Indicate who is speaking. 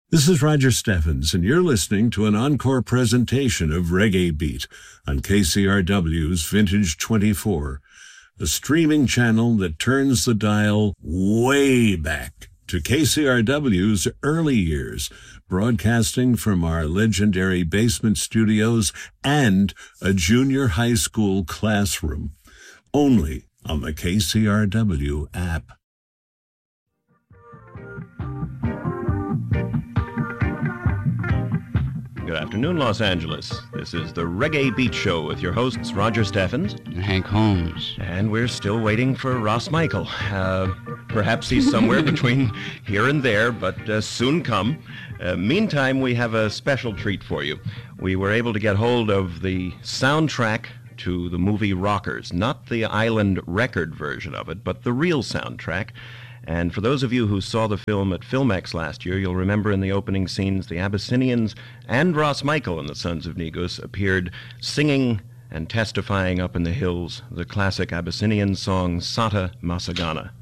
Speaker 1: This is Roger Steffens, and you're listening to an encore presentation of Reggae Beat on KCRW's Vintage 24, a streaming channel that turns the dial way back to KCRW's early years, broadcasting from our legendary basement studios and a junior high school classroom, only on the KCRW app.
Speaker 2: Good afternoon, Los Angeles. This is the Reggae Beat Show with your hosts, Roger Steffens
Speaker 3: and Hank Holmes.
Speaker 2: And we're still waiting for Ross Michael. Perhaps he's somewhere between here and there, but soon come. Meantime, we have a special treat for you. We were able to get hold of the soundtrack to the movie Rockers, not the Island record version of it, but the real soundtrack. And for those of you who saw the film at Filmex last year, you'll remember in the opening scenes the Abyssinians and Ross Michael and the Sons of Negus appeared singing and testifying up in the hills the classic Abyssinian song Sata Masagana.